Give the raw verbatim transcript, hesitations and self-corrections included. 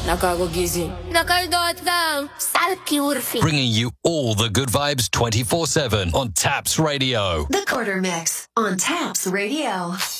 Nakakagising. Nakaldot lang. Salki urfi. Bringing you all the good vibes twenty-four seven on Taps Radio. The Quarter Mix on Taps Radio.